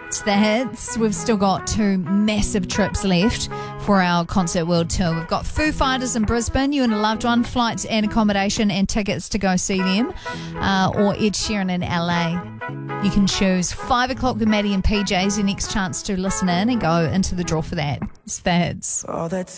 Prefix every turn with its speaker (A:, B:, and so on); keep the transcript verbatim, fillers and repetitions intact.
A: It's the hits. We've still got two massive trips left for our Concert World Tour. We've got Foo Fighters in Brisbane, you and a loved one, flights and accommodation and tickets to go see them, uh, or Ed Sheeran in L A. You can choose. Five o'clock with Maddie and P J's your next chance to listen in and go into the draw for that. It's the hits.
B: Oh, that's